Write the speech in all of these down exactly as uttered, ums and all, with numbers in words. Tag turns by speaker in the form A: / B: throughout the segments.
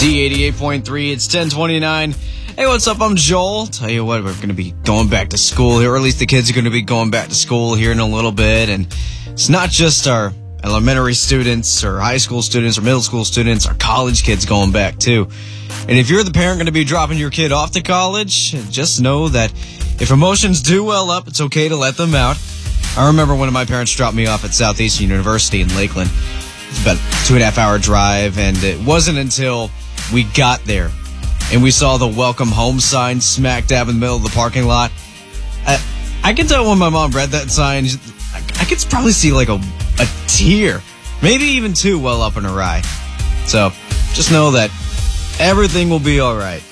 A: Z eighty-eight point three, it's ten twenty-nine. Hey, what's up? I'm Joel. Tell you what, we're going to be going back to school here, or at least the kids are going to be going back to school here in a little bit. And it's not just our elementary students or high school students or middle school students, our college kids going back too. And if you're the parent going to be dropping your kid off to college, just know that if emotions do well up, it's okay to let them out. I remember when my parents dropped me off at Southeastern University in Lakeland. It's about a two and a half hour drive, and it wasn't until we got there and we saw the welcome home sign smack dab in the middle of the parking lot. I, I can tell when my mom read that sign, I, I could probably see like a, a tear, maybe even two, well up in her eye. So just know that everything will be all right.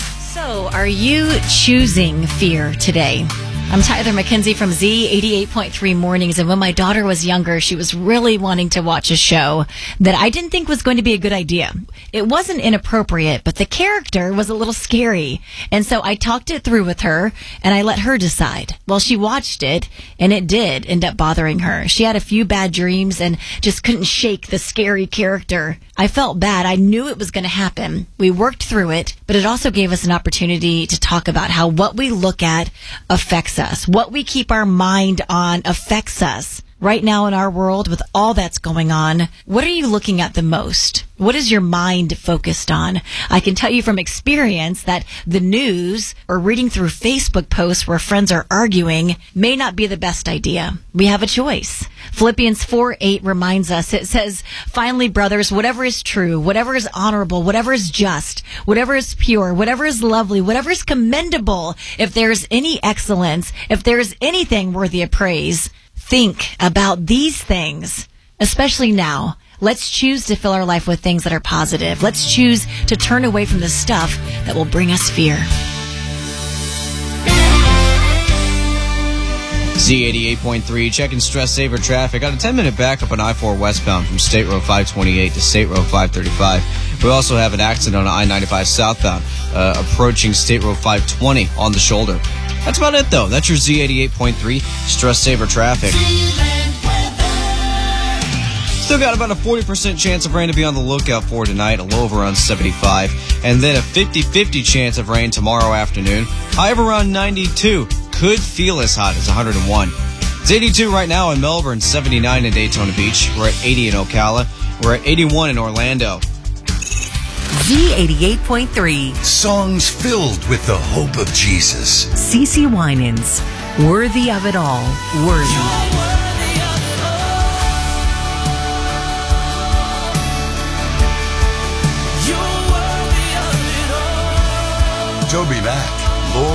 B: So, are you choosing fear today? I'm Tyler McKenzie from Z eighty-eight point three Mornings, and when my daughter was younger, she was really wanting to watch a show that I didn't think was going to be a good idea. It wasn't inappropriate, but the character was a little scary, and so I talked it through with her, and I let her decide. Well, she watched it, and it did end up bothering her. She had a few bad dreams and just couldn't shake the scary character. I felt bad. I knew it was going to happen. We worked through it, but it also gave us an opportunity to talk about how what we look at affects us. What we keep our mind on affects us. Right now in our world, with all that's going on, what are you looking at the most? What is your mind focused on? I can tell you from experience that the news or reading through Facebook posts where friends are arguing may not be the best idea. We have a choice. Philippians four eight reminds us, it says, "Finally, brothers, whatever is true, whatever is honorable, whatever is just, whatever is pure, whatever is lovely, whatever is commendable, if there's any excellence, if there's anything worthy of praise, think about these things," especially now. Let's choose to fill our life with things that are positive. Let's choose to turn away from the stuff that will bring us fear.
A: Z eighty-eight point three, checking stress saver traffic. Got a ten minute backup on I four westbound from State Road five twenty-eight to State Road five thirty-five. We also have an accident on I ninety-five southbound, uh, approaching State Road five twenty on the shoulder. That's about it, though. That's your Z eighty-eight point three stress saver traffic. Still got about a forty percent chance of rain to be on the lookout for tonight, a low of around seventy-five, and then a fifty-fifty chance of rain tomorrow afternoon, high of around ninety-two. Could feel as hot as one hundred one. It's eighty-two right now in Melbourne, seventy-nine in Daytona Beach. We're at eighty in Ocala. We're at eighty-one in Orlando.
C: Z eighty-eight point three.
D: Songs filled with the hope of Jesus.
C: CeCe Winans, Worthy of It All. Worthy.
D: Toby Mac, Lord.